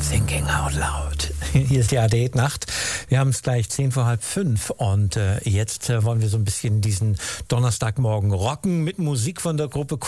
Thinking Out Loud. Hier ist die AD-Nacht. Wir haben es gleich 5:10 und jetzt wollen wir so ein bisschen diesen Donnerstagmorgen rocken mit Musik von der Gruppe